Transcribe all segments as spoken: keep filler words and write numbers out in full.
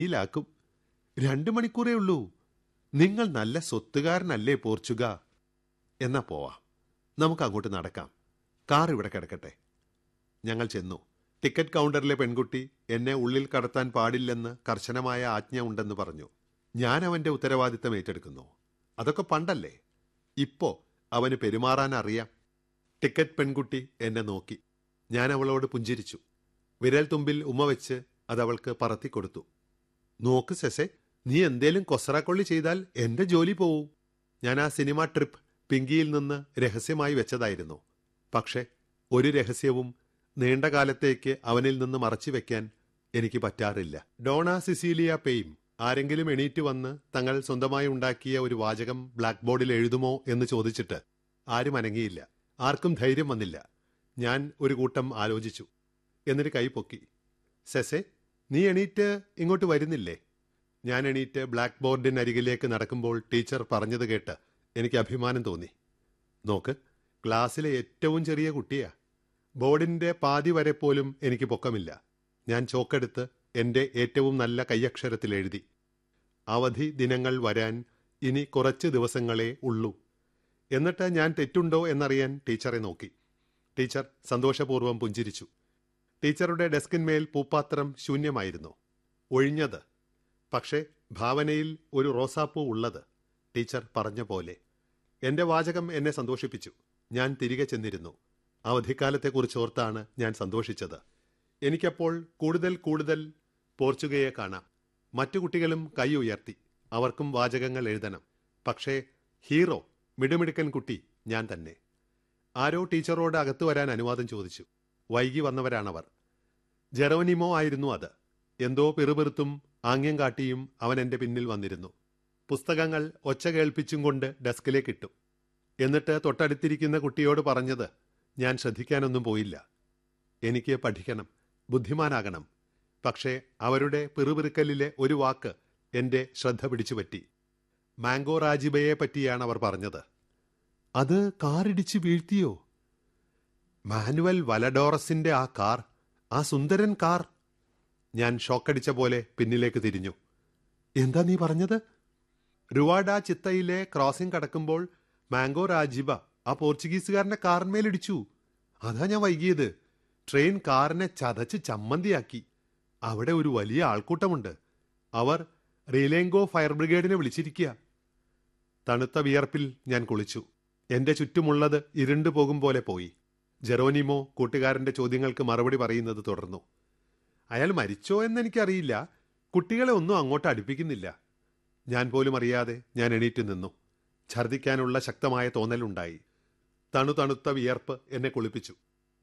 ാക്കും. രണ്ടു മണിക്കൂറേ ഉള്ളൂ. നിങ്ങൾ നല്ല സ്വത്തുകാരനല്ലേ പോർച്ചുഗ? എന്നാ പോവാം, നമുക്ക് അങ്ങോട്ട് നടക്കാം. കാർ ഇവിടെ കിടക്കട്ടെ. ഞങ്ങൾ ചെന്നു. ടിക്കറ്റ് കൗണ്ടറിലെ പെൺകുട്ടി എന്നെ ഉള്ളിൽ കടത്താൻ പാടില്ലെന്ന് കർശനമായ ആജ്ഞ ഉണ്ടെന്ന് പറഞ്ഞു. ഞാൻ അവന്റെ ഉത്തരവാദിത്തം ഏറ്റെടുക്കുന്നു. അതൊക്കെ പണ്ടല്ലേ. ഇപ്പോ അവന് പെരുമാറാൻ അറിയാം. ടിക്കറ്റ് പെൺകുട്ടി എന്നെ നോക്കി. ഞാൻ അവളോട് പുഞ്ചിരിച്ചു. വിരൽ തുമ്പിൽ ഉമ്മ വെച്ച് അതവൾക്ക് പറത്തിക്കൊടുത്തു. നോക്ക് സെസെ, നീ എന്തേലും കൊസറാക്കൊള്ളി ചെയ്താൽ എന്റെ ജോലി പോവും. ഞാൻ ആ സിനിമ ട്രിപ്പ് പിങ്കിയിൽ നിന്ന് രഹസ്യമായി വെച്ചതായിരുന്നു. പക്ഷെ ഒരു രഹസ്യവും നീണ്ടകാലത്തേക്ക് അവനിൽ നിന്ന് മറച്ചു വെക്കാൻ എനിക്ക് പറ്റാറില്ല. ഡോണ സിസീലിയ പെയും ആരെങ്കിലും എണീറ്റ് വന്ന് തങ്ങൾ സ്വന്തമായി ഉണ്ടാക്കിയ ഒരു വാചകം ബ്ലാക്ക് ബോർഡിൽ എഴുതുമോ എന്ന് ചോദിച്ചിട്ട് ആരും അനങ്ങിയില്ല. ആർക്കും ധൈര്യം വന്നില്ല. ഞാൻ ഒരു കൂട്ടം ആലോചിച്ചു. എന്നിട്ട് കൈ പൊക്കി. സെസെ, നീ എണീറ്റ് ഇങ്ങോട്ട് വരുന്നില്ലേ? ഞാൻ എണീറ്റ് ബ്ലാക്ക് ബോർഡിനരികിലേക്ക് നടക്കുമ്പോൾ ടീച്ചർ പറഞ്ഞത് കേട്ട് എനിക്ക് അഭിമാനം തോന്നി. നോക്ക്, ക്ലാസ്സിലെ ഏറ്റവും ചെറിയ കുട്ടിയാ. ബോർഡിന്റെ പാതി വരെ പോലും എനിക്ക് പൊക്കമില്ല. ഞാൻ ചോക്കെടുത്ത് എന്റെ ഏറ്റവും നല്ല കൈയക്ഷരത്തിൽ എഴുതി. അവധി ദിനങ്ങൾ വരാൻ ഇനി കുറച്ച് ദിവസങ്ങളേ ഉള്ളൂ. എന്നിട്ട് ഞാൻ തെറ്റുണ്ടോ എന്നറിയാൻ ടീച്ചറെ നോക്കി. ടീച്ചർ സന്തോഷപൂർവ്വം പുഞ്ചിരിച്ചു. ടീച്ചറുടെ ഡെസ്കിന്മേൽ പൂപ്പാത്രം ശൂന്യമായിരുന്നു, ഒഴിഞ്ഞത്. പക്ഷേ ഭാവനയിൽ ഒരു റോസാപ്പൂ ഉള്ളത്. ടീച്ചർ പറഞ്ഞ പോലെ എന്റെ വാചകം എന്നെ സന്തോഷിപ്പിച്ചു. ഞാൻ തിരികെ ചെന്നിരുന്നു. അവധിക്കാലത്തെക്കുറിച്ചോർത്താണ് ഞാൻ സന്തോഷിച്ചത്. എനിക്കപ്പോൾ കൂടുതൽ കൂടുതൽ പോർച്ചുഗയെ കാണാം. മറ്റു കുട്ടികളും കൈ ഉയർത്തി. അവർക്കും വാചകങ്ങൾ എഴുതണം. പക്ഷേ ഹീറോ, മിടുമിടുക്കൻ കുട്ടി ഞാൻ തന്നെ. ആരോ ടീച്ചറോട് അകത്തു വരാൻ അനുവാദം ചോദിച്ചു. വൈകി വന്നവരാണവർ. ജെറോനിമോ ആയിരുന്നു അത്. എന്തോ പിറുപിറുത്തും ആംഗ്യം കാട്ടിയും അവൻ എന്റെ പിന്നിൽ വന്നിരുന്നു. പുസ്തകങ്ങൾ ഒച്ച കേൾപ്പിച്ചും കൊണ്ട് ഡെസ്കിലേക്കിട്ടു. എന്നിട്ട് തൊട്ടടുത്തിരിക്കുന്ന കുട്ടിയോട് പറഞ്ഞത് ഞാൻ ശ്രദ്ധിക്കാനൊന്നും പോയില്ല. എനിക്ക് പഠിക്കണം, ബുദ്ധിമാനാകണം. പക്ഷേ അവരുടെ പിറുപിറുക്കലിലെ ഒരു വാക്ക് എന്റെ ശ്രദ്ധ പിടിച്ചുപറ്റി. മാംഗോ റാജിബയെ പറ്റിയാണ് അവർ പറഞ്ഞത്. അത് കാറിടിച്ച് വീഴ്ത്തിയോ? മാനുവൽ വലഡോറസിന്റെ ആ കാർ, ആ സുന്ദരൻ കാർ. ഞാൻ ഷോക്കടിച്ച പോലെ പിന്നിലേക്ക് തിരിഞ്ഞു. എന്താ നീ പറഞ്ഞത്? റുവാഡ ചിത്തയിലെ ക്രോസിംഗ് കടക്കുമ്പോൾ മാംഗോ രാജിബ ആ പോർച്ചുഗീസുകാരന്റെ കാറിന്മേലിടിച്ചു. അതാ ഞാൻ വൈകിയത്. ട്രെയിൻ കാറിനെ ചതച്ച് ചമ്മന്തിയാക്കി. അവിടെ ഒരു വലിയ ആൾക്കൂട്ടമുണ്ട്. അവർ റീലേങ്കോ ഫയർ ബ്രിഗേഡിനെ വിളിച്ചിരിക്കുക. തണുത്ത വിയർപ്പിൽ ഞാൻ കുളിച്ചു. എന്റെ ചുറ്റുമുള്ളത് ഇരുണ്ടു പോകും പോലെ പോയി. ജെറോനിമോ കൂട്ടുകാരന്റെ ചോദ്യങ്ങൾക്ക് മറുപടി പറയുന്നത് തുടർന്നു. അയാൾ മരിച്ചോ എന്നെനിക്കറിയില്ല. കുട്ടികളെ ഒന്നും അങ്ങോട്ട് അടുപ്പിക്കുന്നില്ല. ഞാൻ പോലും അറിയാതെ ഞാൻ എണീറ്റ് നിന്നു. ഛർദിക്കാനുള്ള ശക്തമായ തോന്നലുണ്ടായി. തണു തണുത്ത വിയർപ്പ് എന്നെ കുളിപ്പിച്ചു.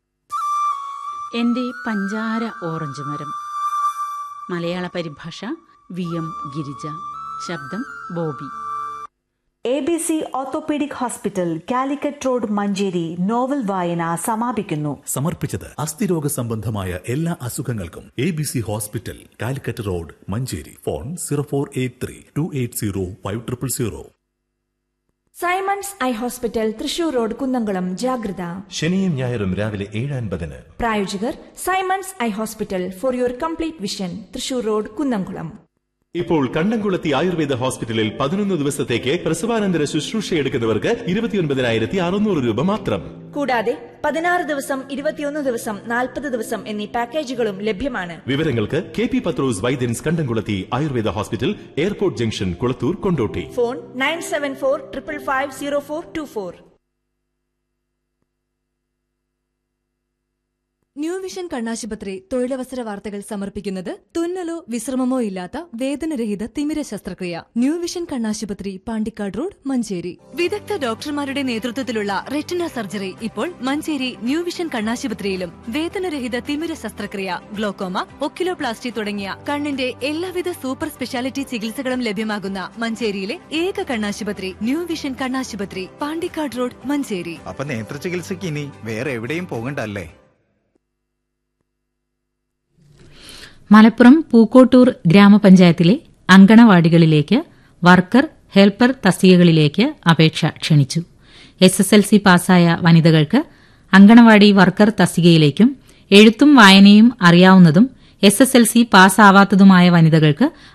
എന്റെ പഞ്ചാര ഓറഞ്ച് മരം. മലയാള പരിഭാഷ വി എം ഗിരിജ. ശബ്ദം Bobby. A B C orthopaedic hospital, Calicut road, Manjeri. Novel വായന സമാപിക്കുന്നു. സമർപ്പിച്ചത് അസ്ഥിരോഗ സംബന്ധമായ എല്ലാ അസുഖങ്ങൾക്കും A B C hospital, Calicut road, Manjeri. Phone zero four eight three to eight zero five triple zero. Symons eye hospital, Thrissur road, Kunnamkulam. ജാഗ്രത. ശനിയും ഞായറും രാവിലെ ഏഴ് അൻപതിന്. പ്രായോജകർ Symons eye hospital, for your complete vision, Thrissur road, Kunnamkulam. ഇപ്പോൾ കണ്ടംകുളത്തി ആയുർവേദ ഹോസ്പിറ്റലിൽ പതിനൊന്ന് ദിവസത്തേക്ക് പ്രസവാനന്തര ശുശ്രൂഷ എടുക്കുന്നവർക്ക് ഇരുപത്തിയൊൻപതിനായിരത്തി അറുന്നൂറ് രൂപ മാത്രം. കൂടാതെ പതിനാറ് ദിവസം, ഇരുപത്തിയൊന്ന് ദിവസം, നാൽപ്പത് ദിവസം എന്നീ പാക്കേജുകളും ലഭ്യമാണ്. വിവരങ്ങൾക്ക് കെ പി പത്രോസ് വൈദ്യൻസ്, കണ്ടംകുളത്തി Ayurveda hospital, airport junction, Kulathur, Kondotty. Phone nine seven four triple five zero four to four. New vision കണ്ണാശുപത്രി തൊഴിലവസര വാർത്തകൾ സമർപ്പിക്കുന്നത് തുന്നലോ വിശ്രമമോ ഇല്ലാത്ത വേദനരഹിത തിമിര ശസ്ത്രക്രിയ. ന്യൂ വിഷൻ കണ്ണാശുപത്രി, പാണ്ടിക്കാട് റോഡ്, മഞ്ചേരി. വിദഗ്ധ ഡോക്ടർമാരുടെ നേതൃത്വത്തിലുള്ള റെറ്റിന സർജറി ഇപ്പോൾ മഞ്ചേരി ന്യൂ വിഷൻ കണ്ണാശുപത്രിയിലും. വേദനരഹിത തിമിര ശസ്ത്രക്രിയ, ഗ്ലോക്കോമ, ഒക്കിലോപ്ലാസ്റ്റി തുടങ്ങിയ കണ്ണിന്റെ എല്ലാവിധ സൂപ്പർ സ്പെഷ്യാലിറ്റി ചികിത്സകളും ലഭ്യമാകുന്ന മഞ്ചേരിയിലെ ഏക കണ്ണാശുപത്രി ന്യൂ വിഷൻ കണ്ണാശുപത്രി, പാണ്ടിക്കാട് റോഡ്, മഞ്ചേരി. അപ്പൊ നേത്ര ചികിത്സയ്ക്ക് ഇനി വേറെ എവിടെയും പോകണ്ടല്ലേ? മലപ്പുറം പൂക്കോട്ടൂർ ഗ്രാമപഞ്ചായത്തിലെ അങ്കണവാടികളിലേക്ക് വർക്കർ, ഹെൽപ്പർ തസ്തികകളിലേക്ക് അപേക്ഷ ക്ഷണിച്ചു. എസ് എസ് എൽ സി പാസ്സായ വനിതകൾക്ക് അങ്കണവാടി വർക്കർ തസ്തികയിലേക്കും എഴുത്തും വായനയും അറിയാവുന്നതും എസ് എസ് എൽ സി പാസ്സാവാത്തതുമായ വനിതകൾക്ക്